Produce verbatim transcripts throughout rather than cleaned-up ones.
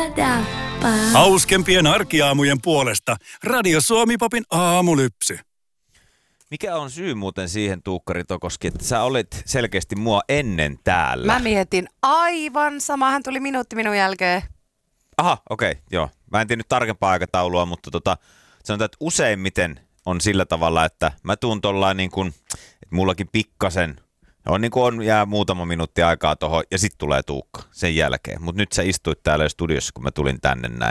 Hauskempien arkiaamujen puolesta Radio Suomi-popin aamulypsy. Mikä on syy muuten siihen, Tuukkari Tokoski, että sä olet selkeästi mua ennen täällä? Mä mietin aivan sama. Hän tuli minuutti minun jälkeen. Aha, okei, okay, joo. Mä en tiedä nyt tarkempaa aikataulua, mutta tota, sanotaan, että useimmiten on sillä tavalla, että mä tuun tollain niin kuin, että mullakin pikkasen, on niin kuin on, jää muutama minuutti aikaa tohon ja sit tulee Tuukka sen jälkeen. Mut nyt sä istuit täällä jo studiossa, kun mä tulin tänne näin.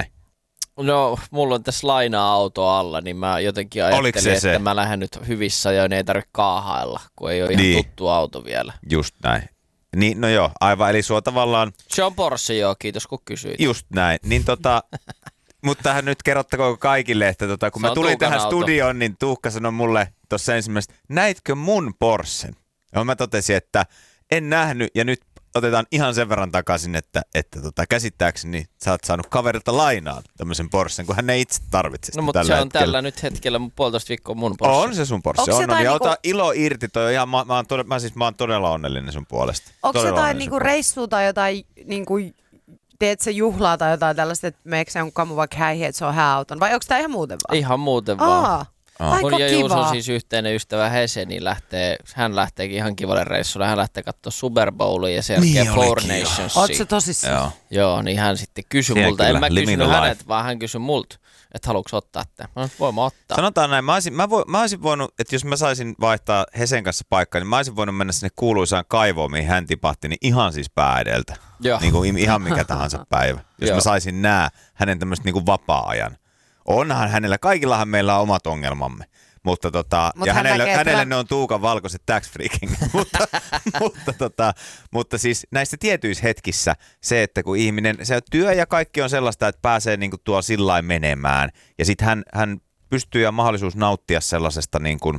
No, mulla on tässä laina-auto alla, niin mä jotenkin ajattelin, se että se? mä lähden nyt hyvissä ajoin, ei tarvitse kaahailla, kun ei ole ihan niin. tuttu auto vielä. Just näin. Niin, no joo, aivan, eli sua tavallaan... Se on Porsche, joo, kiitos kun kysyit. Just näin, niin tota... Mutta tähän nyt kerrottakoon kaikille, että tota, kun se mä tulin Tuukan tähän auto. studioon, niin Tuukka sanoi mulle tuossa ensimmäistä, näitkö mun Porschen? Ja mä totesin, että en nähnyt, ja nyt otetaan ihan sen verran takaisin, että, että tota, käsittääkseni sä oot saanut kaverilta lainaan tämmöisen Porschen, kun hän ei itse tarvitse sitä. No mutta se on hetkellä. tällä nyt hetkellä puolitoista viikkoa mun Porsche. On se sun Porsche, on, on, ja niinku... ota ilo irti, toi ihan, mä, mä, oon todella, mä, siis, mä oon todella onnellinen sun puolesta. Onko se jotain niinku reissua tai jotain, niinku, teet se juhlaa tai jotain tällaista, että meekö se on kamu vaikka häihin, että se on hääauton, vai onko tää ihan muuten vaan? Ihan muuten vaan. Aa. Aika mun ja kiva. Juus on siis yhteinen ystävä Hese, niin lähtee, hän lähteekin ihan kivalle reissulle. Hän lähtee katsoa Super Bowlia ja sen jälkeen niin Four Nationsia. Ootko se tosissaan? Joo. Joo, niin hän sitten kysyi Siellä multa. Kyllä. En mä kysynyt hänet, vaan hän kysyi multa, että haluatko ottaa tämän. Mä sanoin, voin mä ottaa. Sanotaan näin, mä olisin, mä, vo, mä olisin voinut, että jos mä saisin vaihtaa Hesen kanssa paikkaa, niin mä olisin voinut mennä sinne kuuluisaan kaivoon, mihin hän tipahti, niin ihan siis pää edeltä. Joo. Niin kuin ihan mikä tahansa päivä. Jos mä saisin nää hänen tämmöistä niin kuin vapaa-ajan. Onhan hänellä, kaikillahan meillä on omat ongelmamme. Mutta tota, Mut ja hän hänelle, hänelle ne on Tuukan valkoiset tax freaking. mutta, mutta, tota, mutta siis näissä tietyissä hetkissä se, että kun ihminen, se työ ja kaikki on sellaista, että pääsee niinku tuolla sillain menemään. Ja sitten hän, hän pystyy ja mahdollisuus nauttia sellaisesta niinku,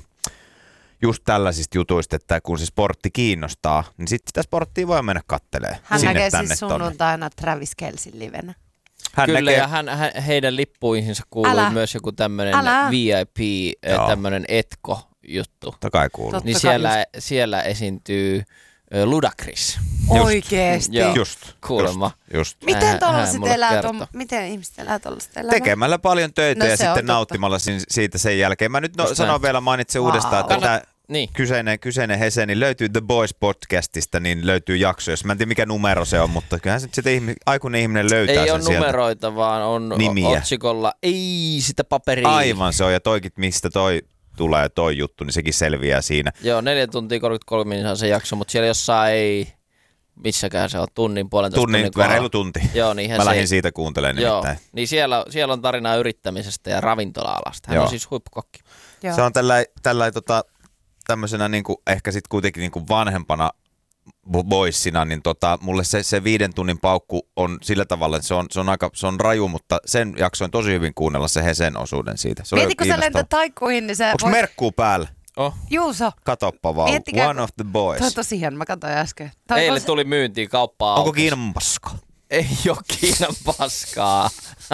just tällaisista jutuista, että kun se sportti kiinnostaa, niin sitten sitä sporttia voi mennä kattelee. Hän sinne, näkee tänne, siis sunnuntaina Travis Kelcin livenä. Hän Kyllä, näkee... ja hän, hän, heidän lippuihinsa kuuluu Älä. myös joku tämmöinen V I P, Joo. tämmöinen etko-juttu. Totta kai kuuluu. Totta niin siellä, siellä esiintyy Ludacris. Oikeesti? Joo, just. Kuulemma. Just, just. Miten tollaset elää, ton, miten ihmiset elää tollaset elämää? Tekemällä paljon töitä no, ja sitten nauttimalla siitä sen jälkeen. Mä nyt no, sanon vielä, mainitsen wow. uudestaan, että tämä niin. kyseinen, kyseinen Hese niin löytyy The Boys podcastista, niin löytyy jakso. Jos mä en tiedä mikä numero se on, mutta kyllähän se sitten ihmi, aikuinen ihminen löytää ei sen ole sieltä. Numeroita, vaan on nimiä. Otsikolla, ei sitä paperia. Aivan se on, ja toikin, mistä toi tulee toi juttu, niin sekin selviää siinä. Joo, neljä tuntia kolmekymmentäkolme minuuttia on se jakso, mutta siellä jossain ei, missäkään se on, tunnin, puolentoista tunnin. Tunnin, reilu tunti. Joo, niin mä lähdin se, siitä kuuntelemaan joo, nimittäin. Niin siellä, siellä on tarinaa yrittämisestä ja ravintola-alasta. Hän joo. on siis huippukokki. Joo. Se on tällä, tällä tota, tämmöisenä niinku, ehkä sitten kuitenkin niinku vanhempana boissina, niin tota, mulle se, se viiden tunnin paukku on sillä tavalla, että se on, se on aika se on raju, mutta sen jaksoin tosi hyvin kuunnella se Hesen osuuden siitä. Mieti, kun sä lentät taikkuihin, niin se... Onks voit... merkkuu päällä? Oh. Juuso. Katoppa vaan. Miettikää, One of the boys. Toi on tosi hieno, mä katsoin äsken. Toi Eilen se... tuli myyntiin kauppaa. Onko Kiinan paska? Ei oo Kiinan paskaa.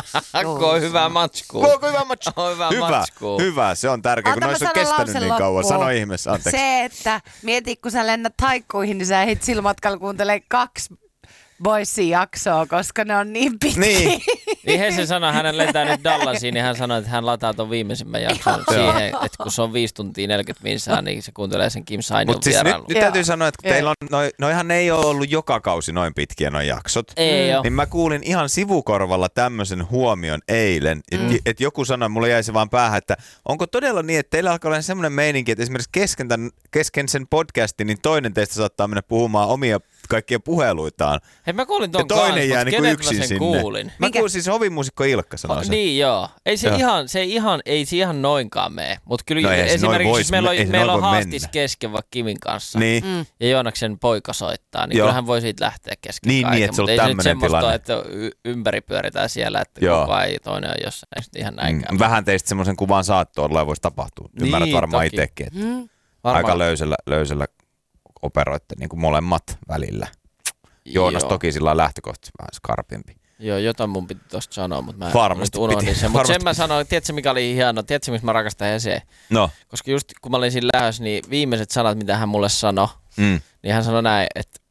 Onko hyvä matskuu? Onko hyvä matskuu? hyvä, hyvä matskuu. Hyvä, se on tärkeä, kun noissa on kestänyt niin kauan. Sano ihmeessä, anteeksi. Se, että mieti, kun sä lennät taikkuihin, niin sä ehdit sillä matkalla kuuntelee kaksi Boysin jaksoa, koska ne on niin pitkiä. Niin. Niin Hesse sanoi, hänen lentää nyt Dallasiin, niin hän sanoi, että hän lataa ton viimeisimmän jakson siihen, että kun se on viisi tuntia neljäkymmentä minsaa, niin se kuuntelee sen Kim Sainion siis vierailun. Nyt, nyt täytyy sanoa, että kun teillä on, noi, noihan ei ole ollut joka kausi noin pitkiä noi jaksot. Ei mm. ole. Niin mä kuulin ihan sivukorvalla tämmöisen huomion eilen, että mm. et joku sanoi, mulle jäi se vaan päähän, että onko todella niin, että teillä alkaa olla semmoinen meininki, että esimerkiksi kesken, tämän, kesken sen podcastin, niin toinen teistä saattaa mennä puhumaan omia kaikkia puheluitaan. Hei, mä kuulin ton ja toinen kans, jää niinku yksin mä sinne. Kuulin? Mä kuulin siis hovimuusikko Ilkka sanoo sen. Niin joo. Ei se, joo. ihan, se, ihan, ei se ihan noinkaan mene. Mutta kyllä no esimerkiksi vois, meillä on, meillä on haastis mennä. kesken vaikka Kimin kanssa. Niin. Mm. Ja Joonaksen poika soittaa. Niin kyllähän voi siitä lähteä kesken niin, kaiken. Niin, että se on ei tämmöinen se nyt semmoista, tilanne. että y- ympäri pyöritään siellä, että joo. koko ajan toinen on jossain. Ei sitten ihan näinkään. Mm, vähän teistä semmoisen kuvan saattoi olla ja voisi tapahtua. Niin, ymmärrät varmaan toki. itsekin, että Mm. aika löysällä, löysällä operoitte niin kuin molemmat välillä. Joonas Joo. toki sillä on lähtökohtaisesti vähän skarpimpi. Joo, jotain mun piti tosta sanoa, mutta mä Varmasti nyt unohdin piti. sen. Mutta Varmasti. sen mä sanoin, tiedätkö mikä oli hieno, tiedätkö missä mä rakastan Heseä? No. Koska just kun mä olin siinä lähdössä, niin viimeiset sanat, mitä hän mulle sanoi, Mm. niin hän sanoi näin, että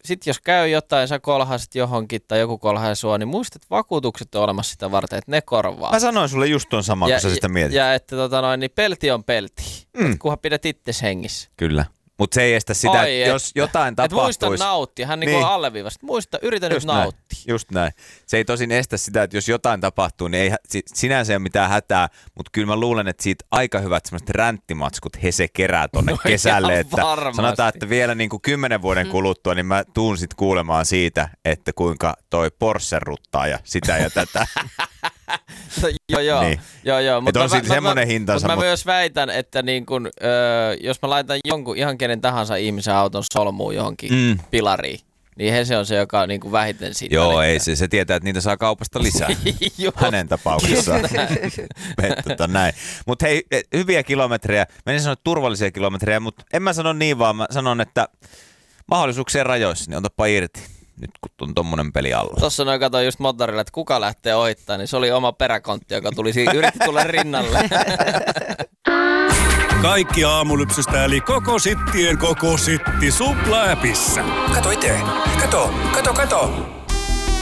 sit jos käy jotain, sä kolhaisit johonkin tai joku kolhaa sua, niin muistat, että vakuutukset on olemassa sitä varten, että ne korvaa. Mä sanoin sulle just tuon saman, kun sä sitä mietit. Ja että tota noin, niin pelti on pelti, mm. kunhan pidät itses hengissä. Kyllä. Mutta se ei estä sitä, Oi, että jos jotain tapahtuisi... Et muista nauttia, hän niin. niin alleviivasi. Muista, yritä just nyt näin. nauttia. Just näin. Se ei tosin estä sitä, että jos jotain tapahtuu, niin ei sinänsä ei ole mitään hätää, mutta kyllä mä luulen, että siitä aika hyvät semmoiset ränttimatskut Hese kerää tonne no kesälle. Että sanotaan, että vielä niin kuin kymmenen vuoden kuluttua, niin mä tuun sit kuulemaan siitä, että kuinka toi Porsche ruttaa ja sitä ja tätä. No, joo, joo. Niin. joo, joo. Mutta on sitten semmoinen hintansa. Mutta mä myös väitän, että niin kun, öö, jos mä laitan jonkun ihan kenen tahansa ihmisen auton solmuun johonkin mm. pilariin, niin he se on se, joka niin kuin vähiten siitä Joo, välittää. Ei se, se tietää, että niitä saa kaupasta lisää. Hänen tapauksessaan. tota, Mutta hei, hyviä kilometrejä. Mä en sano turvallisia kilometrejä, mutta en mä sano niin, vaan mä sanon, että mahdollisuuksien rajoissa, niin otapa irti. Nyt kun on tommonen peli alla. Tossa noin katsoin just motorilla, että kuka lähtee ohittaa, niin se oli oma peräkontti, joka tuli si- yritti tulla rinnalle. Kaikki Aamulypsystä eli koko sittien koko sitti Supla-äpissä. Kato itse. Kato, kato, kato.